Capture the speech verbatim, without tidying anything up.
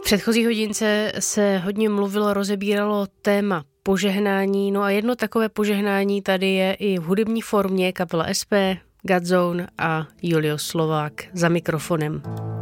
předchozí hodince se hodně mluvilo, rozebíralo téma požehnání, no a jedno takové požehnání tady je i v hudební formě kapela S P, Godzone a Julius Slovák za mikrofonem.